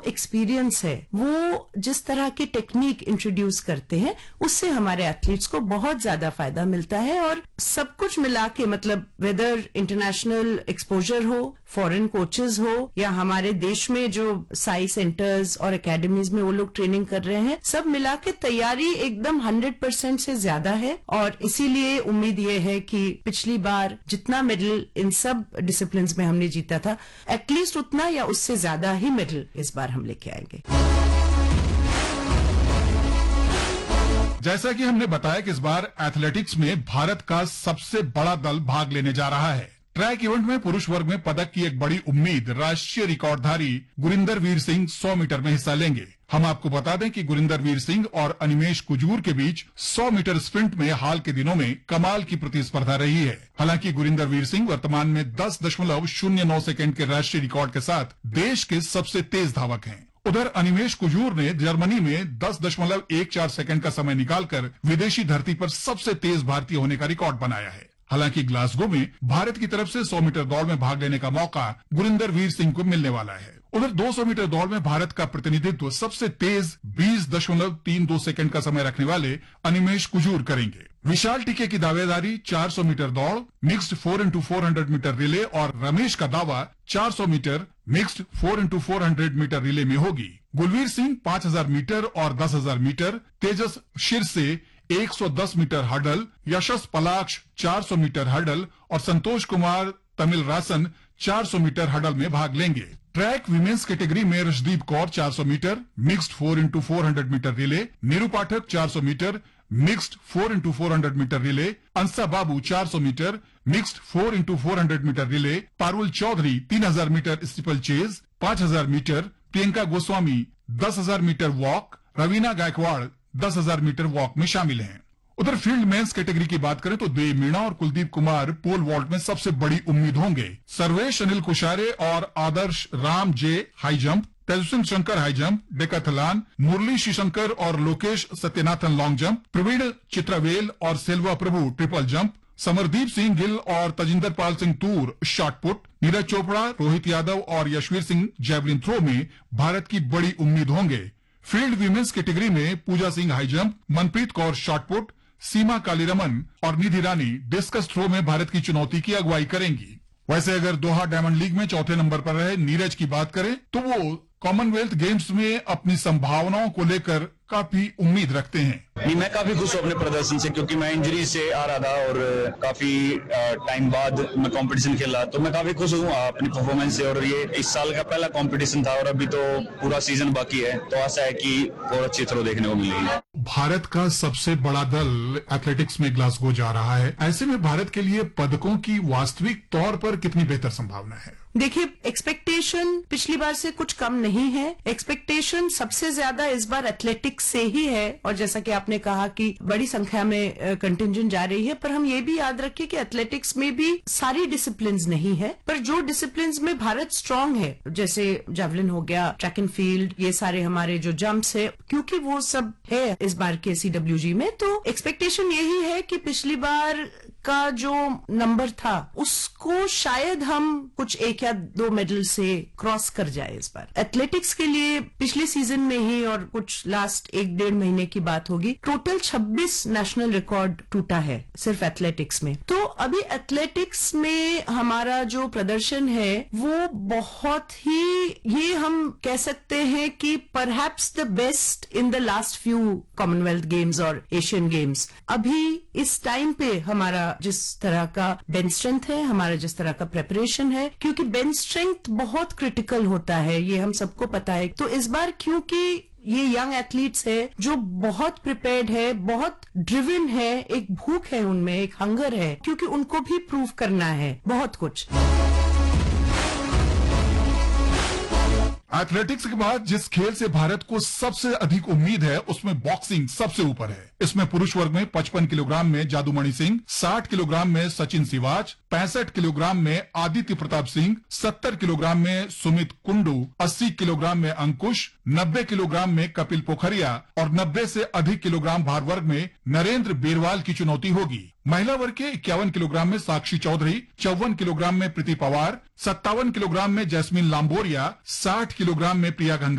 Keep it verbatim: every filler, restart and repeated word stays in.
Experience है, वो जिस तरह की टेक्निक इंट्रोड्यूस करते हैं, उससे हमारे एथलीट्स को बहुत ज्यादा फायदा मिलता है। और सब कुछ मिला के, मतलब वेदर इंटरनेशनल एक्सपोजर हो, फॉरेन कोचेस हो, या हमारे देश में जो साई सेंटर्स और एकेडमीज में वो लोग ट्रेनिंग कर रहे हैं, सब मिला के तैयारी एकदम हंड्रेड परसेंट से ज्यादा है। और इसीलिए उम्मीद ये है कि पिछली बार जितना मेडल इन सब डिसिप्लिन में हमने जीता था, एटलीस्ट उतना या उससे ज्यादा ही मेडल इस बार हम लेके आएंगे। जैसा कि हमने बताया कि इस बार एथलेटिक्स में भारत का सबसे बड़ा दल भाग लेने जा रहा है। ट्रैक इवेंट में पुरुष वर्ग में पदक की एक बड़ी उम्मीद राष्ट्रीय रिकॉर्डधारी गुरिंदर वीर सिंह सौ मीटर में हिस्सा लेंगे। हम आपको बता दें कि गुरिंदर वीर सिंह और अनिमेश कुजूर के बीच सौ मीटर स्प्रिंट में हाल के दिनों में कमाल की प्रतिस्पर्धा रही है। हालांकि गुरिंदर वीर सिंह वर्तमान में दस दशमलव शून्य नौ सेकेंड के राष्ट्रीय रिकॉर्ड के साथ देश के सबसे तेज धावक हैं। उधर अनिमेश कुजूर ने जर्मनी में दस दशमलव एक चार सेकेंड का समय निकालकर विदेशी धरती पर सबसे तेज भारतीय होने का रिकॉर्ड बनाया है। हालांकि ग्लासगो में भारत की तरफ से सौ मीटर दौड़ में भाग लेने का मौका गुरिंदर वीर सिंह को मिलने वाला है। उधर दो सौ मीटर दौड़ में भारत का प्रतिनिधित्व सबसे तेज बीस दशमलव तीन दो सेकेंड का समय रखने वाले अनिमेश कुजूर करेंगे। विशाल टीके की दावेदारी चार सौ मीटर दौड़, mixed four into four hundred metre relay और रमेश का दावा चार सौ metre mixed four into four hundred metre relay में होगी। गुलवीर सिंह पांच हजार मीटर और दस हजार मीटर, तेजस शीर्षे एक सौ दस मीटर हर्डल, यशस पलाक्ष चार सौ मीटर हर्डल और संतोष कुमार तमिल रासन चार सौ मीटर हर्डल में भाग लेंगे। ट्रैक विमेंस कैटेगरी में रशदीप कौर चार सौ metre mixed four into four hundred metre relay, Neeru पाठक चार सौ metre mixed four into four hundred metre relay, अंसा बाबू चार सौ metre mixed four into four hundred metre relay, Parul Chaudhary तीन हजार मीटर स्टीपल चेज, पांच हजार मीटर, प्रियंका गोस्वामी दस हजार मीटर वॉक, रवीना गायकवाड़ दस हजार मीटर वॉक में शामिल हैं। उधर फील्ड मेंस कैटेगरी की बात करें तो देव मीणा और कुलदीप कुमार पोल वॉल्ट में सबसे बड़ी उम्मीद होंगे। सर्वेश अनिल कुशारे और आदर्श राम जे हाई जंप, तेजस्विन शंकर हाई जंप, डेकाथलॉन, मुरली श्रीशंकर और लोकेश सत्यनाथन लॉन्ग जंप, प्रवीण चित्रावेल और सेल्वा प्रभु ट्रिपल जंप, समरदीप सिंह गिल और तजिंदर पाल सिंह तूर शॉट पुट, नीरज चोपड़ा, रोहित यादव और यशवीर सिंह जैवलिन थ्रो में भारत की बड़ी उम्मीद होंगे। फील्ड वीमेंस कैटेगरी में पूजा Singh high jump, Manpreet Kaur shot put, सीमा कालीरमन और निधि रानी डिस्कस थ्रो में भारत की चुनौती की अगुवाई करेंगी। वैसे अगर दोहा डायमंड लीग में चौथे नंबर पर रहे नीरज की बात करें तो वो कॉमनवेल्थ गेम्स में अपनी संभावनाओं को लेकर काफी उम्मीद रखते हैं। नहीं, मैं काफी खुश हूँ अपने प्रदर्शन से, क्योंकि मैं इंजरी से आ रहा था और काफी टाइम बाद मैं कंपटीशन खेला, तो मैं काफी खुश हूँ अपनी परफॉर्मेंस से। और ये इस साल का पहला कंपटीशन था और अभी तो पूरा सीजन बाकी है, तो आशा है कि और अच्छी थ्रो देखने को मिलेगी। भारत का सबसे बड़ा दल एथलेटिक्स में ग्लासगो जा रहा है। ऐसे में भारत के लिए पदकों की वास्तविक तौर पर कितनी बेहतर संभावना है? देखिए, एक्सपेक्टेशन पिछली बार से कुछ कम नहीं है। एक्सपेक्टेशन सबसे ज्यादा इस बार एथलेटिक्स से ही है। और जैसा कि आपने कहा कि बड़ी संख्या में कंटिंजेंट जा रही है, पर हम ये भी याद रखें कि एथलेटिक्स में भी सारी डिसिप्लिन्स नहीं है, पर जो डिसिप्लिन्स में भारत स्ट्रांग है, जैसे जावलिन हो गया, ट्रैक एंड फील्ड, ये सारे हमारे जो जंप्स है, क्योंकि वो सब है इस बार के सीडब्ल्यूजी में, तो एक्सपेक्टेशन यही है कि पिछली बार का जो नंबर था उसको शायद हम कुछ एक या दो मेडल से क्रॉस कर जाए इस बार। एथलेटिक्स के लिए पिछले सीजन में ही और कुछ लास्ट एक डेढ़ महीने की बात होगी, टोटल छब्बीस नेशनल रिकॉर्ड टूटा है सिर्फ एथलेटिक्स में। तो अभी एथलेटिक्स में हमारा जो प्रदर्शन है वो बहुत ही, ये हम कह सकते हैं कि perhaps the best in the last few Commonwealth games और एशियन गेम्स। अभी इस टाइम पे हमारा जिस तरह का बेंच स्ट्रेंथ है, हमारा जिस तरह का प्रेपरेशन है, क्योंकि बेंच स्ट्रेंथ बहुत क्रिटिकल होता है, ये हम सबको पता है। तो इस बार क्योंकि ये यंग एथलीट्स है जो बहुत प्रिपेयर्ड है, बहुत ड्रिवन है, एक भूख है उनमें, एक हंगर है, क्योंकि उनको भी प्रूव करना है बहुत कुछ। एथलेटिक्स के बाद जिस खेल से भारत को सबसे अधिक उम्मीद है उसमें बॉक्सिंग सबसे ऊपर है। इसमें पुरुष वर्ग में पचपन किलोग्राम में जादूमणि सिंह, साठ किलोग्राम में सचिन सिवाच, पैंसठ किलोग्राम में आदित्य प्रताप सिंह, सत्तर किलोग्राम में सुमित कुंडू, अस्सी किलोग्राम में अंकुश, नब्बे किलोग्राम में कपिल पोखरिया और नब्बे से अधिक किलोग्राम भार वर्ग में नरेंद्र बेरवाल की चुनौती होगी। महिला वर्ग के इक्यावन किलोग्राम में साक्षी चौधरी, चौवन किलोग्राम में प्रीति पवार, सत्तावन किलोग्राम में जैस्मिन लांबोरिया, साठ किलोग्राम में प्रिया गंगा